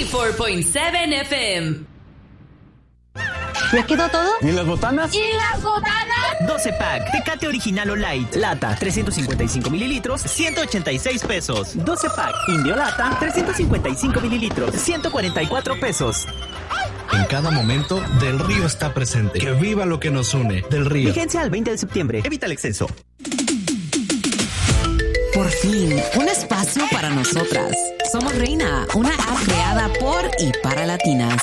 94.7 FM. ¿Ya quedó todo? ¿Y las botanas? ¿Y las botanas? 12 pack, Tecate Original o Light, lata, 355 mililitros, 186 pesos. 12 pack, Indio Lata, 355 mililitros, 144 pesos. En cada momento, Del Río está presente. ¡Que viva lo que nos une! Del Río. Vigencia al 20 de septiembre. Evita el exceso. Por fin, un espacio para nosotras. Somos Reina, una app creada por y para latinas.